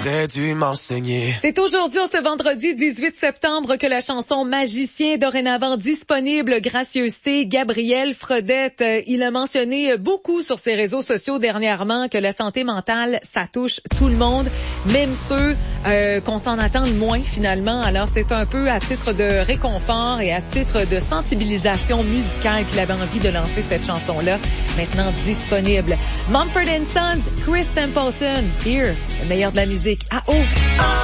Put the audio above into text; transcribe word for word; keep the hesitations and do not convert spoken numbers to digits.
t'aurais dû m'enseigner. C'est aujourd'hui, ce vendredi dix-huit septembre, que la chanson Magicien est dorénavant disponible. Gracieuseté, Gabriel Fredette, euh, il a mentionné beaucoup sur ses réseaux sociaux dernièrement que la santé mentale, ça touche tout le monde, même ceux euh, qu'on s'en attend moins finalement. Alors c'est un peu à titre de réconfort et à titre de sensibilisation musicale qu'il avait envie de lancer cette chanson-là, maintenant disponible. Mumford and Sons, Chris Templeton, Here, le meilleur de la musique. Ah oh!